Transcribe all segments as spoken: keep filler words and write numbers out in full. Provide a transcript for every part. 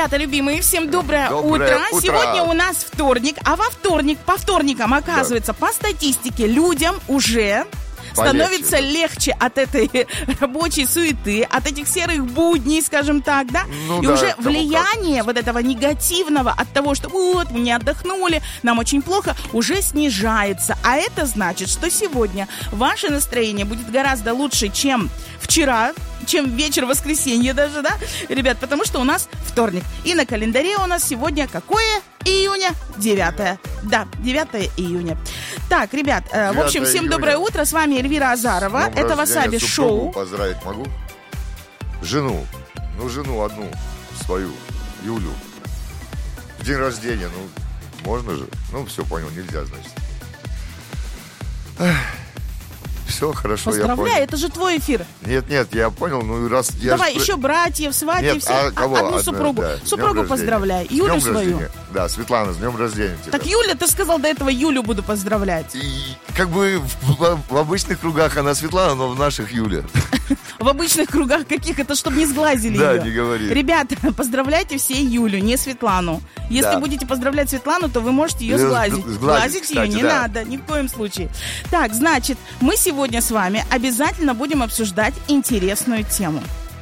Ребята, любимые, всем доброе, доброе утро. утро. Сегодня у нас вторник, а во вторник, по вторникам, оказывается, да. по статистике, людям уже... Полегче, становится да. легче от этой рабочей суеты, от этих серых будней, скажем так, да? Ну, и да, уже влияние как. вот этого негативного от того, что вот, мы не отдохнули, нам очень плохо, уже снижается. А это значит, что сегодня ваше настроение будет гораздо лучше, чем вчера, чем вечер воскресенья даже, да, ребят? Потому что у нас вторник. И на календаре у нас сегодня какое? Июня, девятое. Да, девятое июня. Так, ребят, э, в общем, всем июня. Доброе утро. С вами Эльвира Азарова. Это Васаби Шоу. Поздравить могу? Жену. Ну, жену одну свою, Юлю. День рождения, ну, можно же? Ну, все, понял, нельзя, значит. Эх. Все, хорошо, поздравляю, я понял. Это же твой эфир. Нет, нет, я понял, ну раз... Давай, я... еще братьев, сватьев, нет, все. А кого? Одну Одна, супругу. Да. Супругу поздравляй, Юлю свою. Рождения. Да, Светлана, с днем рождения тебя. Так Юля, ты сказал, до этого Юлю буду поздравлять. И, как бы в, в обычных кругах она Светлана, но в наших Юля. В обычных кругах каких? Это чтобы не сглазили ее. Да, не говори. Ребята, поздравляйте все Юлю, не Светлану. Если да. будете поздравлять Светлану, то вы можете ее сглазить. Сглазить, Сглазить кстати, ее не да. надо, ни в коем случае. Так, значит, мы сегодня с вами обязательно будем обсуждать интересную тему.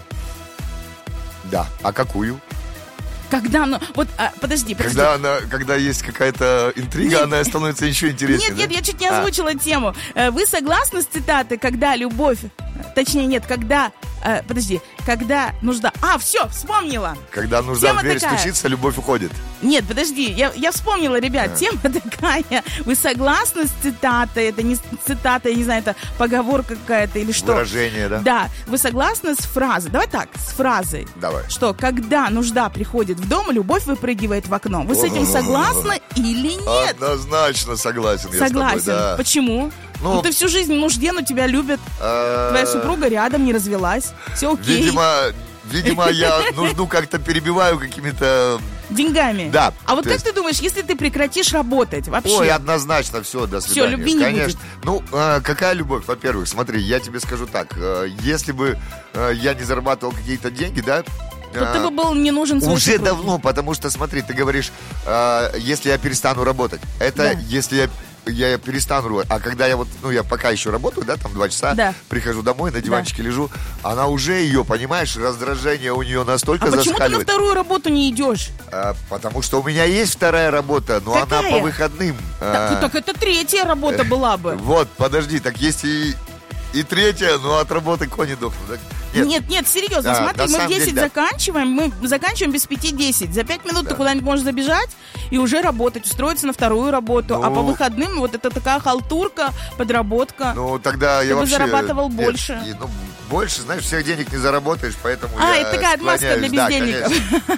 Да, а какую? Когда, ну, вот, а, подожди, подожди. Когда, она, когда есть какая-то интрига, нет, она становится еще интереснее. Нет, нет, да? я чуть не озвучила а. тему. Вы согласны с цитатой, когда любовь, точнее, нет, когда, э, подожди, когда нужда... А, все, вспомнила. Когда нужда тема в дверь такая. стучится, любовь уходит. Нет, подожди, я, я вспомнила, ребят, а. тема такая. Вы согласны с цитатой? Это не цитата, я не знаю, это поговорка какая-то или что? Выражение, да? Да, вы согласны с фразой? Давай так, с фразой. Давай. Что, когда нужда приходит в дом, любовь выпрыгивает в окно. Вы с этим согласны или нет? Однозначно согласен. Согласен. Я с тобой, да. Почему? Ну, ну, ты всю жизнь в нужде, но тебя любят. А... Твоя супруга рядом, не развелась. Все окей. Видимо, видимо я нужду как-то перебиваю какими-то... деньгами. Да. А вот как есть... ты думаешь, если ты прекратишь работать вообще? Ой, однозначно, все, до свидания. Все, любви не Конечно. будет. Ну, э, какая любовь? Во-первых, смотри, я тебе скажу так. Э, если бы э, я не зарабатывал какие-то деньги, да, то ты бы был не нужен своей уже супруге. давно, потому что, смотри, ты говоришь, э, если я перестану работать. Это да. если я, я перестану работать. А когда я вот, ну, я пока еще работаю, да, там два часа, да. прихожу домой, на диванчике да. лежу, она уже ее, понимаешь, раздражение у нее настолько а зашкаливает. А почему ты на вторую работу не идешь? А, потому что у меня есть вторая работа, но Какая? она по выходным. Так, а, так это третья работа была бы. Вот, подожди, так есть и... И третья, ну от работы кони дохнут. Нет, нет, нет серьезно, да, смотри, мы в десять деле, заканчиваем, мы заканчиваем без пяти десять. За пять минут да. ты куда-нибудь можешь забежать и уже работать, устроиться на вторую работу. Ну, а по выходным вот это такая халтурка, подработка. Ну, тогда ты я бы вообще... зарабатывал нет, больше. И, ну, больше, знаешь, всех денег не заработаешь, поэтому а, я это такая отмазка для бездельников.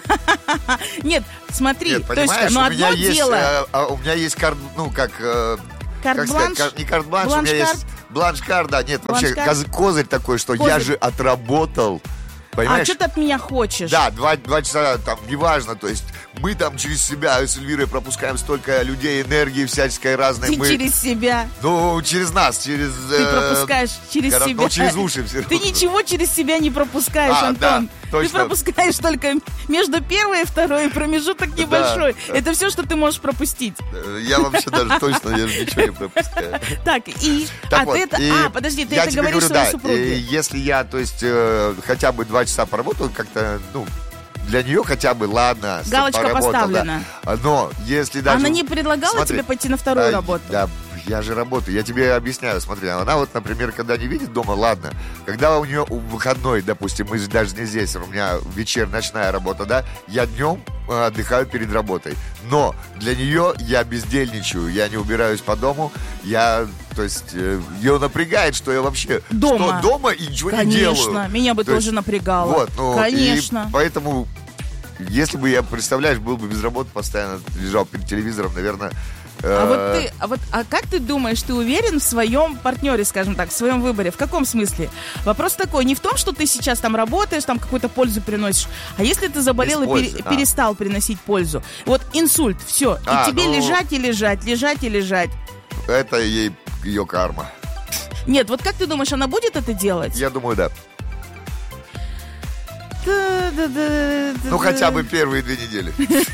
Да, нет, смотри, нет, то есть, ну, одно есть, дело... А, у меня есть карт, ну, как... Карт-бланш? Не карт-бланш, у меня есть... Бланш-карт, да, нет, вообще козырь такой, что я же отработал. Понимаешь? А что ты от меня хочешь? Да, два, два часа, там, неважно, то есть мы там через себя с Эльвирой пропускаем столько людей, энергии всяческой разной. Ты мы... через себя? Ну, через нас, через... Ты э... пропускаешь через город... себя? Ну, через уши все равно. Ты ничего через себя не пропускаешь, а, Антон. Да, точно. Ты пропускаешь только между первой и второй, промежуток небольшой. Да. Это все, что ты можешь пропустить. Я вообще даже точно я же ничего не пропускаю. Так, и... Так а, вот, ты это... и а, подожди, ты это говоришь говорю, своей да, супруге. Если я, то есть, э, хотя бы два часа поработал, как-то, ну... Для нее хотя бы, ладно, галочка поставлена. Да. Но если даже... Она не предлагала смотри, тебе пойти на вторую а, работу? Да, я же работаю. Я тебе объясняю, смотри. Она вот, например, когда не видит дома, ладно. Когда у нее выходной, допустим, мы даже не здесь, у меня вечер, ночная работа, да, я днем отдыхаю перед работой. Но для нее я бездельничаю, я не убираюсь по дому, я... То есть ее напрягает, что я вообще дома, что дома и ничего Конечно, не делаю. Конечно, меня бы То тоже есть, напрягало. Вот, ну, Конечно. И поэтому, если бы я, представляешь, был бы без работы, постоянно лежал перед телевизором, наверное... А вот ты, а вот, а как ты думаешь, ты уверен в своем партнере, скажем так, в своем выборе? В каком смысле? Вопрос такой, не в том, что ты сейчас там работаешь, там какую-то пользу приносишь, а если ты заболел и пере, а. перестал приносить пользу. Вот инсульт, все, а, и тебе ну, лежать и лежать, лежать и лежать. Это ей ее карма. Нет, вот как ты думаешь, она будет это делать? Я думаю, да. Ну, хотя бы первые две недели.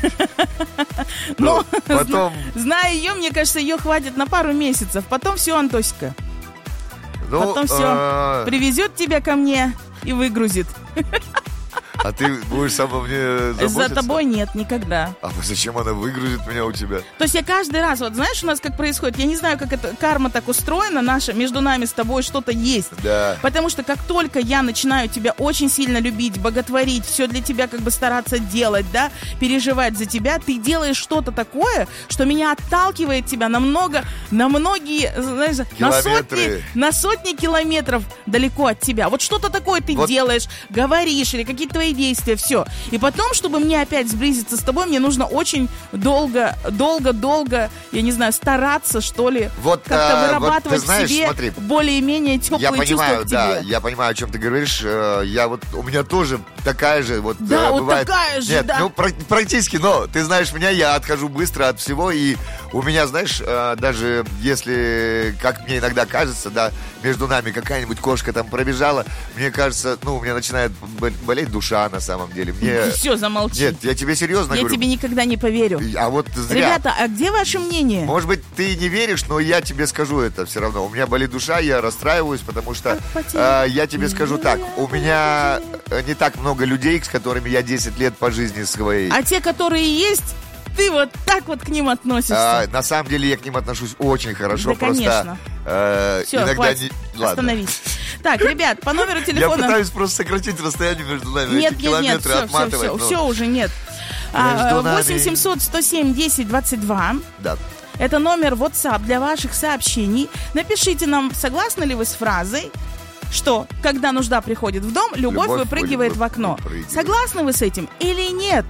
Ну, потом... Зная ее, мне кажется, ее хватит на пару месяцев. Потом все, Антосика. Ну, Потом все. а... Привезет тебя ко мне и выгрузит. А ты будешь сама мне заботиться? За тобой нет, никогда. А зачем она выгрузит меня у тебя? То есть я каждый раз, вот знаешь, у нас как происходит, я не знаю, как это карма так устроена, наша, между нами с тобой что-то есть. Да. Потому что как только я начинаю тебя очень сильно любить, боготворить, все для тебя как бы стараться делать, да, переживать за тебя, ты делаешь что-то такое, что меня отталкивает тебя на много, на многие, знаешь, на сотни, на сотни километров далеко от тебя. Вот что-то такое ты вот делаешь, говоришь, или какие-то твои действия, все. И потом, чтобы мне опять сблизиться с тобой, мне нужно очень долго, долго, долго, я не знаю, стараться, что ли, вот, как-то а, вырабатывать вот, знаешь, в себе смотри, более-менее теплые я понимаю, чувства к да, тебе. Я понимаю, о чем ты говоришь. Я вот, у меня тоже такая же, вот, да, вот бывает. такая же, Нет, да. ну, практически, но ты знаешь меня, я отхожу быстро от всего, и у меня, знаешь, даже если, как мне иногда кажется, да, между нами какая-нибудь кошка там пробежала, мне кажется, ну, у меня начинает болеть душа на самом деле. Мне... Все, замолчи. Нет, я тебе серьезно я говорю. Я тебе никогда не поверю. А вот зря. Ребята, а где ваше мнение? Может быть, ты не веришь, но я тебе скажу это все равно. У меня болит душа, я расстраиваюсь, потому что э, я тебе скажу так. У меня не так много людей, с которыми я десять лет по жизни своей. А те, которые есть... Ты вот так вот к ним относишься. А, на самом деле я к ним отношусь очень хорошо. Да, просто, конечно. Э, Все, иногда хватит. Не... Ладно. Остановись. Так, ребят, по номеру телефона... Я пытаюсь просто сократить расстояние между нами. Нет, эти нет, нет, все, отматывать, все, все, но... все уже нет. восемь семьсот сто семь десять двадцать два. Да. Это номер WhatsApp для ваших сообщений. Напишите нам, согласны ли вы с фразой, что, когда нужда приходит в дом, любовь, любовь выпрыгивает в окно. Выпрыгивает. Согласны вы с этим или нет?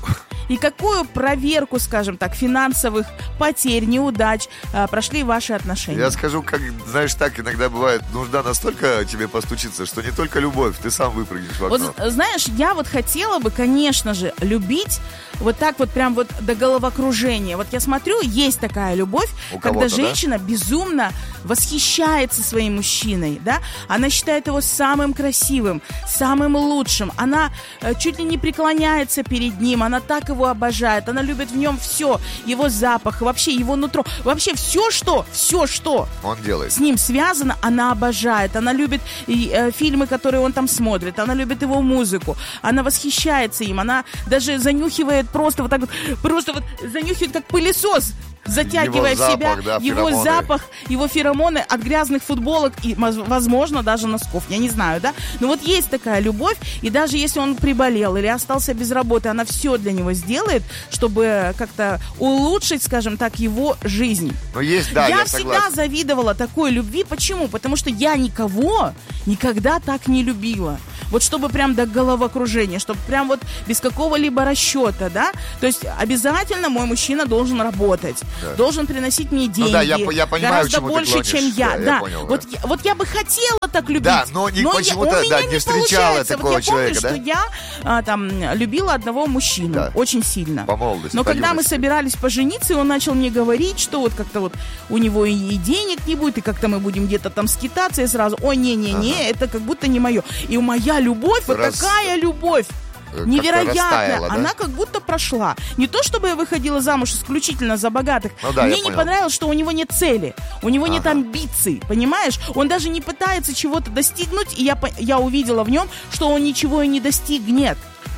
И какую проверку, скажем так, финансовых потерь, неудач а, прошли ваши отношения? Я скажу, как, знаешь, так иногда бывает, нужда настолько тебе постучиться, что не только любовь, ты сам выпрыгнешь в окно. Вот, знаешь, я вот хотела бы, конечно же, любить вот так вот прям вот до головокружения. Вот я смотрю, есть такая любовь, когда женщина, да, безумно восхищается своим мужчиной, да? Она считает его самым красивым, самым лучшим. Она э, чуть ли не преклоняется перед ним, она так его обожает, она любит в нем все, его запах, вообще его нутро, вообще все, что, все, что он делает, с ним связано, она обожает, она любит и, э, фильмы, которые он там смотрит, она любит его музыку, она восхищается им, она даже занюхивает просто вот так вот, просто вот занюхивает как пылесос, затягивая его в себя запах, да, его феромоны. запах, его феромоны от грязных футболок и, возможно, даже носков, я не знаю, да, но вот есть такая любовь, и даже если он приболел или остался без работы, она все для него сделает, чтобы как-то улучшить, скажем так, его жизнь. Но есть, да, я, я всегда согласен. завидовала такой любви. Почему? Потому что я никого никогда так не любила. Вот чтобы прям до головокружения, чтобы прям вот без какого-либо расчета, да? То есть обязательно мой мужчина должен работать, да, должен приносить мне деньги, ну, да, я, я понимаю, гораздо больше, чем я. Да, да. Я понял, вот, да. Я, вот я бы хотела так любить, да, но, не, но почему-то, я, да, не, не встречала такого вот я человека, помню, да? что я а, там любила одного мужчину, да, очень сильно. По молодости, но по когда юности. мы собирались пожениться, и он начал мне говорить, что вот как-то вот у него и, и денег не будет, и как-то мы будем где-то там скитаться, и сразу, ой, не-не-не, ага, это как будто не мое. И моя любовь, вот Раз... такая любовь, невероятная, да? Она как будто прошла. Не то, чтобы я выходила замуж исключительно за богатых. Ну, да, мне не понял. понравилось, что у него нет цели, у него ага. нет амбиций, понимаешь? Он даже не пытается чего-то достигнуть, и я, я увидела в нем, что он ничего и не достигнет.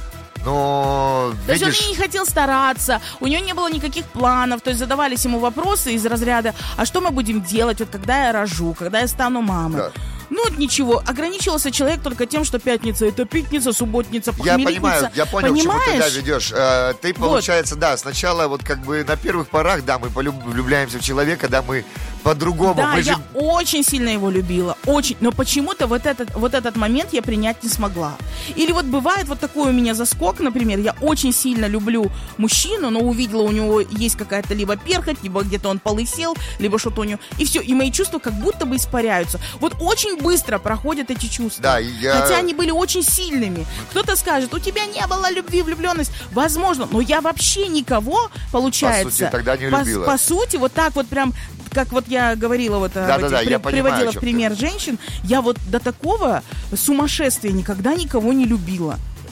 Но, то видишь... есть он не хотел стараться, у него не было никаких планов, то есть задавались ему вопросы из разряда, а что мы будем делать, вот когда я рожу, когда я стану мамой? Да. Ну, вот ничего, ограничивался человек только тем, что пятница это пятница, субботница, похмельница. Я понимаю, я понял, понимаешь? к чему ты, да, ведешь. Э, ты, получается, вот. да, сначала вот как бы на первых порах, да, мы влюбляемся в человека, да, мы по-другому. Да, мы я же... очень сильно его любила, очень, но почему-то вот этот, вот этот момент я принять не смогла. Или вот бывает вот такой у меня заскок, например, я очень сильно люблю мужчину, но увидела, у него есть какая-то либо перхоть, либо где-то он полысел, либо что-то у него, и все, и мои чувства как будто бы испаряются. Вот очень быстро проходят эти чувства. Да, я... Хотя они были очень сильными. Кто-то скажет, у тебя не было любви, влюбленность. Возможно, но я вообще никого, получается... По сути, тогда не по, любила. По сути, вот так вот прям... Как вот я говорила, вот да, этих, да, да, при, я приводила понимаю, в пример ты. женщин, я вот до такого сумасшествия никогда никого не любила.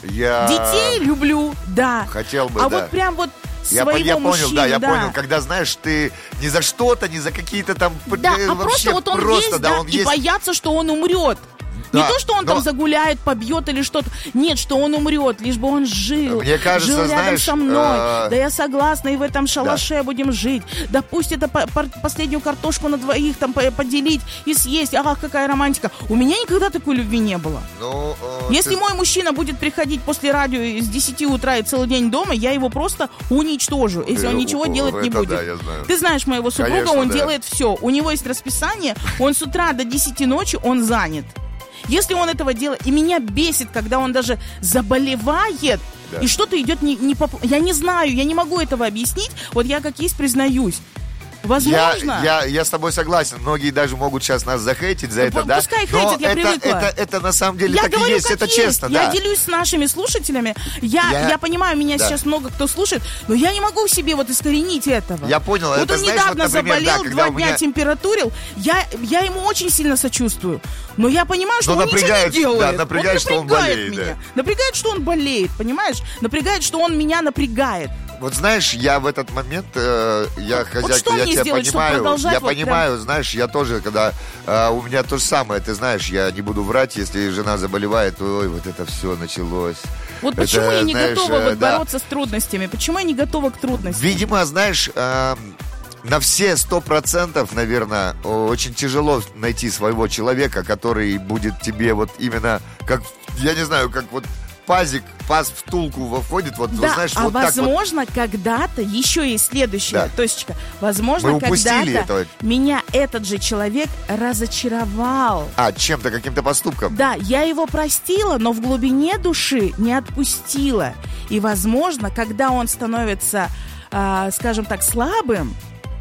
Я... Детей люблю, да. Хотел бы, а да. вот прям вот Я, своего я понял, мужчину, да, я да. понял, когда, знаешь, ты не за что-то, не за какие-то там... Да, э, а просто вот он просто, есть, да, да, он и есть. боятся, что он умрет. Да, Не то, что он но... там загуляет, побьет или что-то. Нет, что он умрет, лишь бы он жил. Мне кажется, жил рядом знаешь, со мной. э... Да я согласна, и в этом шалаше да. будем жить. Да пусть это по- по- последнюю картошку на двоих там по- поделить и съесть. Ага, какая романтика. У меня никогда такой любви не было. Ну, э, Если ты... мой мужчина будет приходить после радио с десяти утра и целый день дома, я его просто уничтожу, если он ничего делать не это будет. Да, я знаю. Ты знаешь моего супруга, Конечно, он да. делает все. У него есть расписание, он с утра до десяти ночи, он занят. Если он этого делает, и меня бесит, когда он даже заболевает, да. и что-то идет не, не по... Я не знаю, я не могу этого объяснить, вот я как есть признаюсь. Возможно. Я, я, я с тобой согласен. Многие даже могут сейчас нас захейтить за это, да? Пускай хейтят, я это, привыкла. Это, это на самом деле я так говорю, и есть, как это есть. честно, я да. Я делюсь с нашими слушателями. Я, я... я понимаю, меня да. сейчас много кто слушает, но я не могу в себе вот искоренить этого. Я понял. Вот это, он знаешь, недавно вот, например, заболел, да, два у дня меня... температурил. Я, я ему очень сильно сочувствую. Но я понимаю, что но он ничего не делает. Да, напрягает, он что он напрягает болеет. меня. Да. Напрягает, что он болеет, понимаешь? Напрягает, что он меня напрягает. Вот знаешь, я в этот момент, э, я вот хозяйка, что я мне тебя сделать, понимаю, я вот понимаю, прям... знаешь, я тоже, когда э, у меня то же самое, ты знаешь, я не буду врать, если жена заболевает, ой, вот это все началось. Вот это, почему я не знаешь, готова э, вот да. бороться с трудностями? Почему я не готова к трудностям? Видимо, знаешь, э, на все сто процентов, наверное, очень тяжело найти своего человека, который будет тебе вот именно, как, я не знаю, как вот пазик, паз втулку входит, вот, да, знаешь, а вот возможно, так вот. когда-то, еще есть следующая да. точечка, возможно, Мы когда-то этого. меня этот же человек разочаровал. А, чем-то, каким-то поступком? Да, я его простила, но в глубине души не отпустила. И, возможно, когда он становится, э, скажем так, слабым,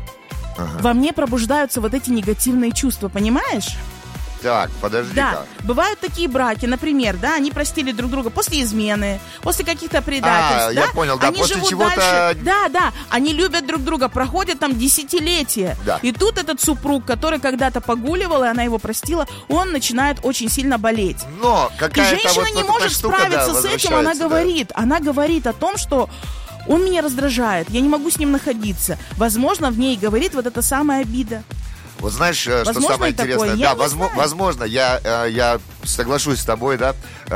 ага. во мне пробуждаются вот эти негативные чувства, понимаешь? Так, подожди-ка. Да, бывают такие браки, например, да, они простили друг друга после измены, после каких-то предательств, а, да? я понял, да, они после живут чего-то... дальше, да, да, они любят друг друга, проходят там десятилетия, да. и тут этот супруг, который когда-то погуливал, и она его простила, он начинает очень сильно болеть. Но какая-то и женщина вот, не вот может штука, справиться да, с этим, она говорит, да. она говорит о том, что он меня раздражает, я не могу с ним находиться. Возможно, в ней говорит вот эта самая обида. Вот знаешь, возможно, что самое интересное? Я да, возможно, возможно, я, я соглашусь с тобой, да,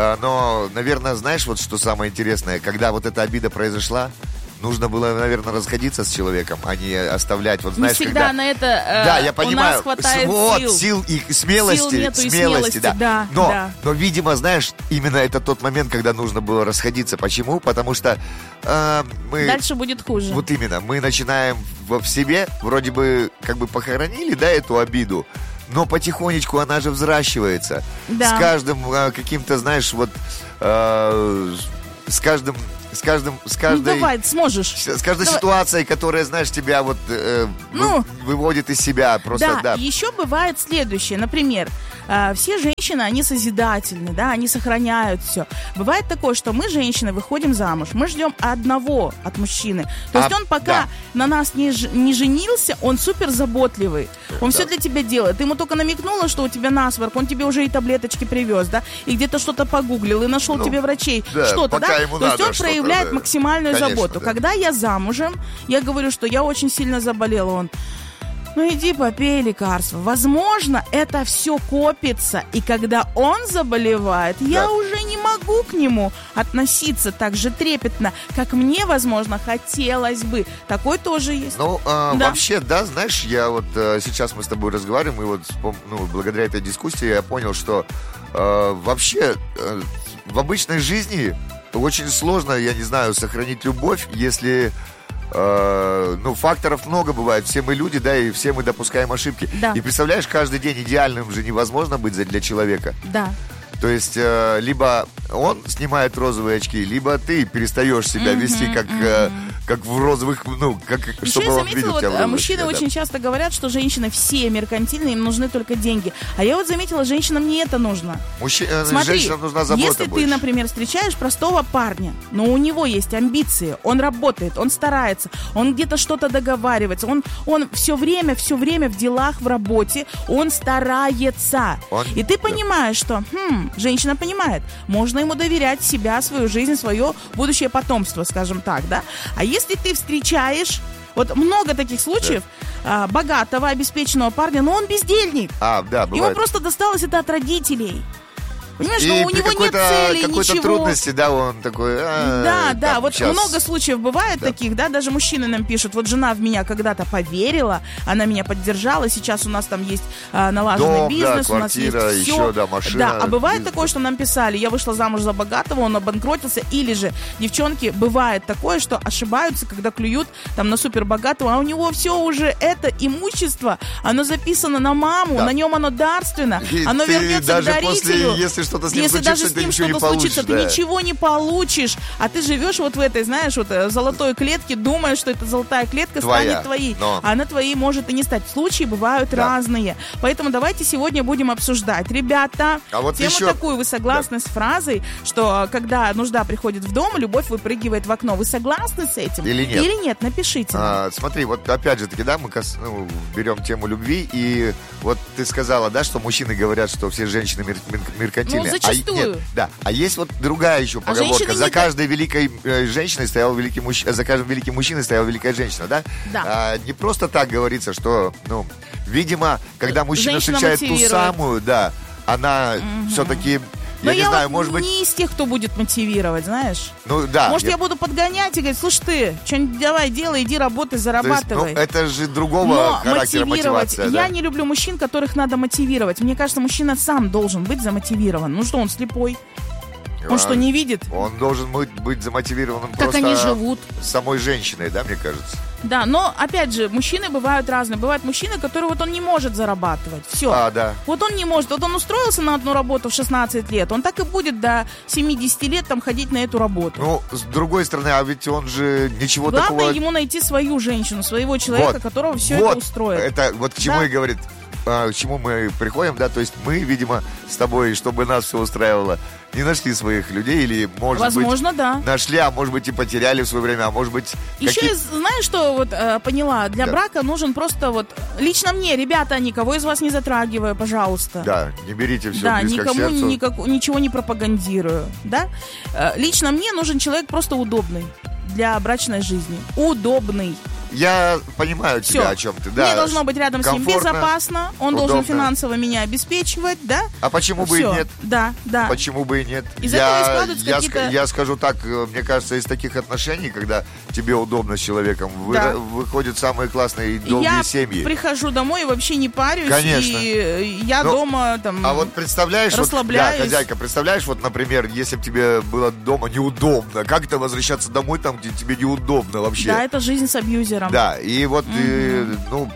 но, наверное, знаешь, вот что самое интересное, когда вот эта обида произошла, нужно было, наверное, расходиться с человеком, а не оставлять. Вот, знаешь, не всегда когда... на это э, да, я понимаю, у нас хватает вот, сил. сил и смелости, сил нету и смелости, смелости, да. да, но, да. но, видимо, знаешь, именно это тот момент, когда нужно было расходиться. Почему? Потому что э, мы... Дальше будет хуже. Вот именно, мы начинаем в, в себе, вроде бы, как бы похоронили, да, эту обиду, но потихонечку она же взращивается. Да. С каждым э, каким-то, знаешь, вот, э, с каждым... С каждым, с каждой, ну, давай, сможешь. С каждой давай. ситуацией, которая, знаешь, тебя вот э, ну, выводит из себя. Просто, да, да, еще бывает следующее. Например, э, все женщины, они созидательны, да, они сохраняют все. Бывает такое, что мы, женщины, выходим замуж, мы ждем одного от мужчины. То есть а, он пока да. на нас не, не женился, он супер заботливый. Он да. все для тебя делает. Ты ему только намекнула, что у тебя насморк, он тебе уже и таблеточки привез, да, и где-то что-то погуглил, и нашел ну, тебе врачей, да, что-то, да. Ему То есть надо он проявляет да. максимальную Конечно, заботу. Да. Когда я замужем, я говорю, что я очень сильно заболела, он... Ну иди попей лекарства. Возможно, это все копится, и когда он заболевает, да. я уже не могу к нему относиться так же трепетно, как мне, возможно, хотелось бы. Такой тоже есть. Ну, э, да. вообще, да, знаешь, я вот э, сейчас мы с тобой разговариваем, и вот ну, благодаря этой дискуссии я понял, что э, вообще э, в обычной жизни очень сложно, я не знаю, сохранить любовь, если... Э, ну, факторов много бывает. Все мы люди, да, и все мы допускаем ошибки. Да. И представляешь, каждый день идеальным же невозможно быть для человека. Да. То есть, э, либо он снимает розовые очки, либо ты перестаешь себя mm-hmm, вести как, mm-hmm. э, как в розовых, ну, как, еще чтобы я он заметила, видел вот, тебя в розовых мужчины очках, очень да. часто говорят, что женщины все меркантильные, им нужны только деньги. А я вот заметила, женщинам не это нужно. Мужчи... Смотри, женщинам нужна забота если больше. ты, например, встречаешь простого парня, но у него есть амбиции, он работает, он старается, он где-то что-то договаривается, он, он все время, все время в делах, в работе, он старается. Он... И ты понимаешь, что, хм, Женщина понимает, можно ему доверять себя, свою жизнь, свое будущее потомство, скажем так, да. А если ты встречаешь, вот много таких случаев, да. а, богатого, обеспеченного парня, но он бездельник. А, да, бывает. Ему просто досталось это от родителей. Понимаешь, и ну, у него нет цели, какой-то ничего. трудности, да, он такой... А, да, да, вот сейчас. много случаев бывает да. таких, да, даже мужчины нам пишут, вот жена в меня когда-то поверила, она меня поддержала, сейчас у нас там есть а, налаженный дом, бизнес, да, у нас есть еще, все. Да, машина, да, а бывает бизнес. такое, что нам писали, я вышла замуж за богатого, он обанкротился, или же, девчонки, бывает такое, что ошибаются, когда клюют там на супербогатого, а у него все уже это имущество, оно записано на маму, да. на нем оно дарственно, и оно вернется даже к дарителю. После, если что-то с ним если случится, даже с ним что-то случится, получишь, ты да. ничего не получишь, а ты живешь вот в этой, знаешь, вот золотой клетке, думаешь, что эта золотая клетка Твоя, станет твоей, но... а она твоей может и не стать. Случаи бывают да. разные, поэтому давайте сегодня будем обсуждать. Ребята, а вот тему еще... такую, вы согласны да. с фразой, что когда нужда приходит в дом, любовь выпрыгивает в окно. Вы согласны с этим? Или нет? Или нет? Напишите. А, смотри, вот опять же таки, да, мы кос... ну, берем тему любви, и вот ты сказала, да, что мужчины говорят, что все женщины мер... меркантильные. Ну, зачастую. А, нет, да, а есть вот другая еще поговорка. А за каждой великой э, женщиной стоял великий мужчина, за каждым великим мужчиной стояла великая женщина, да? Да. А, не просто так говорится, что, ну, видимо, когда мужчина Женщина встречает ту мотивирует. самую, да, она угу. все-таки... Но я, я не знаю, вот может быть... не из тех, кто будет мотивировать, знаешь. Ну, да. Может, я... я буду подгонять и говорить, слушай, ты, что-нибудь давай делай, иди работай, зарабатывай. Есть, ну, это же другого Но характера мотивировать. мотивация. Я да? не люблю мужчин, которых надо мотивировать. Мне кажется, мужчина сам должен быть замотивирован. Ну что, он слепой? Он а, что, не видит? Он должен быть, быть замотивированным как просто они живут. самой женщиной, да, мне кажется. Да, но, опять же, мужчины бывают разные. Бывают мужчины, которые вот он не может зарабатывать. Все. А, да. Вот он не может. Вот он устроился на одну работу в шестнадцать лет. Он так и будет до семидесяти лет там ходить на эту работу. Ну, с другой стороны, а ведь он же ничего Главное такого... ему найти свою женщину, своего человека, вот, которого все вот, это устроит. Это вот к чему да? и говорит... к чему мы приходим, да, то есть мы, видимо, с тобой, чтобы нас все устраивало, не нашли своих людей или, может Возможно, быть, да. нашли, а может быть и потеряли в свое время, а может быть... Еще, какие... знаешь, что вот э, поняла? Для да. брака нужен просто вот... Лично мне, ребята, никого из вас не затрагиваю, пожалуйста. Да, не берите все да, близко никому к сердцу. Никак, ничего не пропагандирую, да? Э, лично мне нужен человек просто удобный для брачной жизни. Удобный. Я понимаю тебя, Всё. о чем ты. Да. Мне должно быть рядом Комфортно, с ним безопасно. Он удобно. должен финансово меня обеспечивать, да? А почему бы Всё. и нет? Да, да. Почему бы и нет? Из я, этого складываются я, какие-то... я скажу так, мне кажется, из таких отношений, когда тебе удобно с человеком, вы, Да. выходят самые классные и долгие я семьи. Я прихожу домой и вообще не парюсь. Конечно. И я Но, дома там А вот представляешь, расслабляюсь. Вот, да, хозяйка, представляешь, вот, например, если бы тебе было дома неудобно, как это возвращаться домой там, где тебе неудобно вообще? Да, это жизнь с абьюзером. Да, и вот, Угу. э, ну,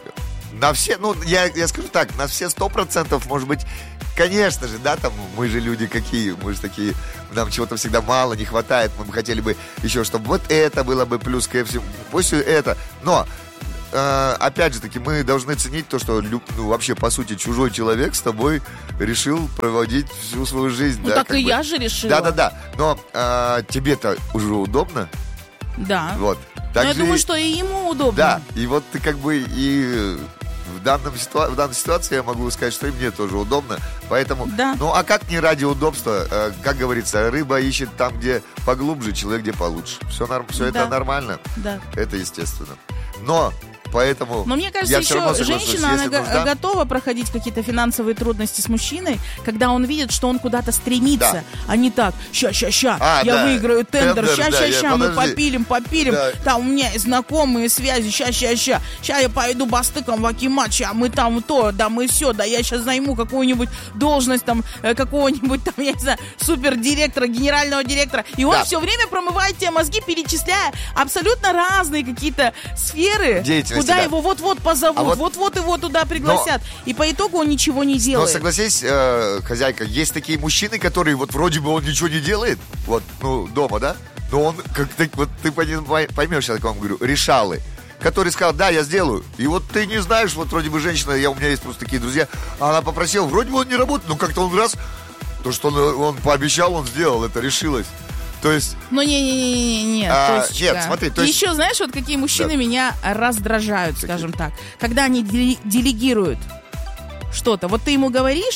на все, ну, я, я скажу так, на все сто процентов, может быть, конечно же, да, там, мы же люди какие, мы же такие, нам чего-то всегда мало, не хватает, мы бы хотели бы еще, чтобы вот это было бы плюс ко всему, пусть это, но... Uh, опять же таки, мы должны ценить то, что ну, вообще, по сути, чужой человек с тобой решил проводить всю свою жизнь. Ну, да, так и бы. я же решила. Да-да-да, но uh, тебе-то уже удобно. Да. Вот. Так но я же... думаю, что и ему удобно. Да, и вот ты как бы и... В, данном ситуа... в данной ситуации я могу сказать, что и мне тоже удобно. Поэтому, да. ну а как не ради удобства, э, как говорится, рыба ищет там, где поглубже, человек где получше. Все, норм... Все да. это нормально. Да. Это естественно. Но поэтому... Но мне кажется, еще женщина, она нужда... готова проходить какие-то финансовые трудности с мужчиной, когда он видит, что он куда-то стремится, да. а не так, ща-ща-ща, а, я да. выиграю тендер, ща-ща-ща, да, мы попилим, попилим, да. там у меня есть знакомые связи, ща-ща-ща, ща я пойду бастыком в Акимат, ща мы там то, да мы все, да я сейчас займу какую-нибудь должность там, какого-нибудь там, я не знаю, супердиректора, генерального директора, и он да. все время промывает тебе мозги, перечисляя абсолютно разные какие-то сферы, куда да. его вот-вот позовут, а вот... вот-вот его туда пригласят. Но... И по итогу он ничего не делает. Но согласись, э, хозяйка, есть такие мужчины, которые вот вроде бы он ничего не делает, вот, ну, дома, да? Но он, как ты, вот ты поймешь, я вам говорю, решалы, который сказал, да, я сделаю. И вот ты не знаешь, вот вроде бы женщина, я, у меня есть просто такие друзья, она попросила, вроде бы он не работает, но как-то он раз, то, что он, он пообещал, он сделал, это решилось. То есть... Ну, не-не-не-не-не, а, нет, смотри, то есть... Еще, знаешь, вот какие мужчины да. меня раздражают, скажем так. Когда они делегируют что-то. Вот ты ему говоришь,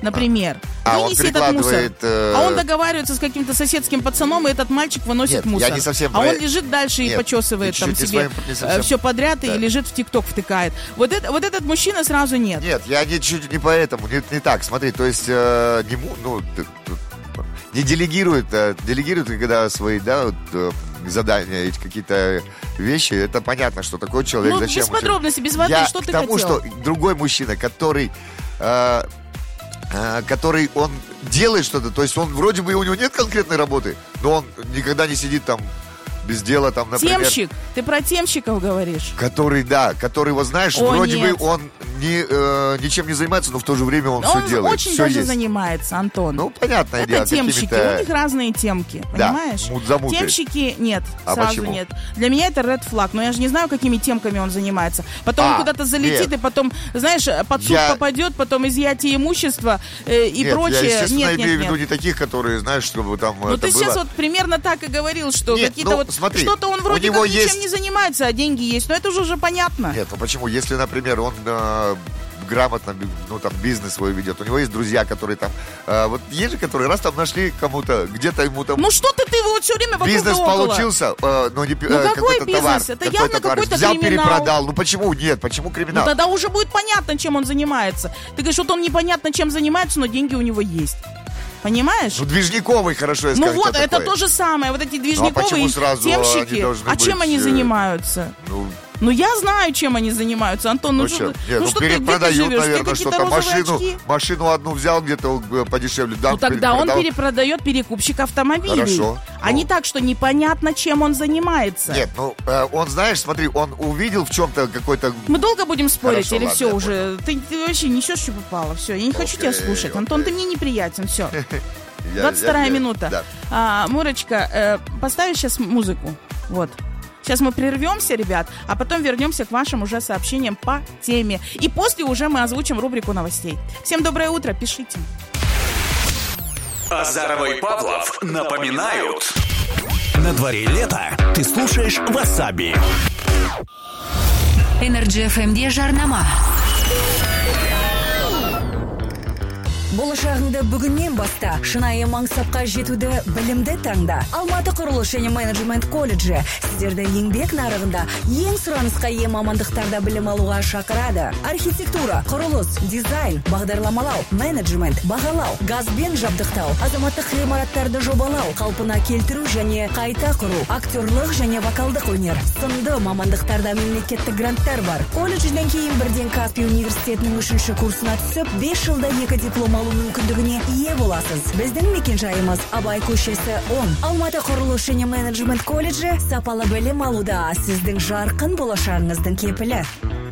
например, а, вынеси этот мусор. Э... А он договаривается с каким-то соседским пацаном, и этот мальчик выносит Нет, мусор. Я не совсем а про... он лежит дальше Нет, и почесывает там себе совсем... все подряд да. и лежит в ТикТок втыкает. Вот, это, вот этот мужчина сразу нет. Нет, я не, чуть не поэтому, не, не так. Смотри, то есть э, не, ну, не делегирует, а делегирует, когда свои, да, вот, задания, эти какие-то вещи, это понятно, что такой человек, ну, зачем... без подробностей, без воды, я что ты тому, хотел? Что другой мужчина, который... Э, э, который он делает что-то, то есть он вроде бы у него нет конкретной работы, но он никогда не сидит там без дела, там, например... Темщик? Ты про темщиков говоришь? Который, да, который, вот знаешь, О, вроде нет. бы он не, э, ничем не занимается, но в то же время он, он все делает. Он очень все даже есть. занимается, Антон. Ну, понятное это дело. Это темщики, какими-то... у них разные темки, да, понимаешь? замуты. Темщики нет, а сразу почему? нет. Для меня это red flag, но я же не знаю, какими темками он занимается. Потом а, он куда-то залетит, нет. и потом, знаешь, под суд я... попадет, потом изъятие имущества э, и нет, прочее. Я, естественно, нет, имею нет, в виду нет. не таких, которые, знаешь, чтобы там Ну, ты было... сейчас вот примерно так и говорил, что нет, какие-то ну, вот... смотри, что-то он вроде как ничем есть... не занимается, а деньги есть. Но это уже уже понятно. Нет, ну почему? Если, например, он... Э, грамотно, ну, там, бизнес свой ведет. У него есть друзья, которые там... Э, вот есть же, которые раз там нашли кому-то, где-то ему там... Ну, что ты, ты вот все время вокруг бизнес да около. получился, э, но не... Ну, э, какой какой-то бизнес? товар. Это какой-то явно товар. какой-то Взял, криминал. перепродал. Ну, почему нет? Почему криминал? Ну, тогда уже будет понятно, чем он занимается. Ты говоришь, вот он непонятно чем занимается, но деньги у него есть. Понимаешь? Ну, движниковый, хорошо, я Ну скажу, вот, это такое. то же самое. Вот эти движниковые ну, а темщики. А чем быть, они э... занимаются? Ну... Ну, я знаю, чем они занимаются, Антон. Ну, ну что, Нет, ну, ну, что ты, перепродают, где ты живешь? наверное, что-то. Машину, машину одну взял где-то подешевле. Да, ну, тогда он перепродает перекупщик автомобилей. Хорошо. А ну. не так, что непонятно, чем он занимается. Нет, ну, э, он, знаешь, смотри, он увидел в чем-то какой-то... Мы долго будем спорить Хорошо, или ладно, все уже? Ты, ты вообще несешь, что попало. Все, я не хочу тебя слушать. окей. Антон, ты мне неприятен, все. Я, двадцать вторая я, минута. Да. А, Мурочка, э, поставишь сейчас музыку. Вот. Сейчас мы прервемся, ребят, а потом вернемся к вашим уже сообщениям по теме. И после уже мы озвучим рубрику новостей. Всем доброе утро, пишите. Азарова и Павлов напоминают. На дворе лето. Ты слушаешь Васаби. Energy эф эм'де жарнама. Болашағыңды бүгіннен баста шынайы маңсапқа жетуді білімді таңда. Алматы құрылыс және менеджмент колледжі сіздерді еңбек нарығында ең сұранысқа ие мамандықтарда білім алуға шақырады. Архитектура, құрылыс, дизайн, бағдарламалау, менеджмент, бағалау, газбен жабдықтау, азаматтық ғимараттарды жобалау, қалпына келтіру және қайта құру, актерлық және вокалдық өнер, сынды мамандықтарда мемлекеттік гранттар бар. Колледжден кейін бірден Каспий университетінің үшінші курсына түсіп, бес жылда екі диплом алу мүмкіндігіне ие боласыз. Біздің мекенжайымыз Абай көшесі он. Алматы құрылыс және менеджмент колледжі сапалы білім алуда сіздің жарқын болашағыңыздың кепілі.